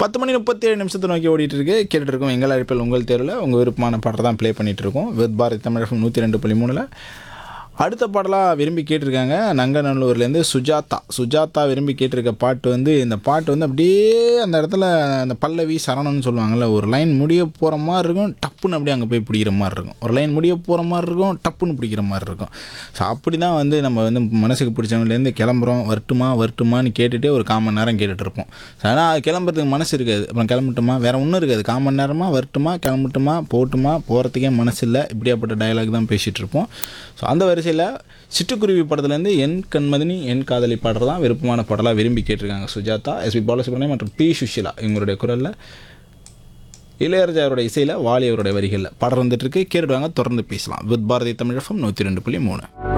10:37 நோக்கி ஓடிட்டு இருக்கு. கேட்டுட்டு இருக்கோம் எங்கள் அழைப்பில் உங்கள் தேர்வில் உங்கள் விருப்பமான பாட்டை தான் ப்ளே பண்ணிட்டு இருக்கோம். வித் பாரதி தமிழ் 102.3. அடுத்த பாடலாக விரும்பி கேட்டிருக்காங்க நங்கநல்லூர்லேருந்து சுஜாதா விரும்பி கேட்டிருக்க பாட்டு வந்து இந்த பாட்டு வந்து அப்படியே அந்த இடத்துல அந்த பல்லவி சரணம்னு சொல்லுவாங்கள்ல, ஒரு லைன் முடிய போகிற மாதிரி இருக்கும், டப்புன்னு அப்படியே அங்கே போய் பிடிக்கிற மாதிரி இருக்கும். ஒரு லைன் முடிய போகிற மாதிரி இருக்கும், டப்புன்னு பிடிக்கிற மாதிரி இருக்கும். ஸோ அப்படி தான் வந்து நம்ம வந்து மனசுக்கு பிடிச்சவங்கலேருந்து கிளம்புறோம், வரட்டுமான்னு கேட்டுகிட்டே ஒரு 1/4 மணி நேரம் கேட்டுட்ருப்போம். ஆனால் அது கிளம்புறதுக்கு மனசு இருக்காது. அப்புறம் கிளம்பட்டுமா வேறு ஒன்றும் இருக்காது. 1/4 மணி நேரமாக வரட்டுமா கிளம்பட்டுமா போகிறதுக்கே மனசு இல்லை, இப்படியாப்பட்ட டயலாக் தான் பேசிகிட்டு இருப்போம். ஸோ அந்த வரிசையில் சிட்டுக்குருவி படத்துலேருந்து என் கண்மதினி என் காதலி பாடல் தான் விருப்பமான பாடலாக விரும்பி கேட்டிருக்காங்க சுஜாதா. எஸ்பி பாலசுப்ரமணியம் மற்றும் பி சுஷிலா இவங்களுடைய குரலில், இளையராஜா அவருடைய இசையில், வாலி அவருடைய வரிகளில் பாடல் வந்துட்டு இருக்கு. கேட்டுடுவாங்க, தொடர்ந்து பேசலாம். With Bharathi Tamil FM 102.3.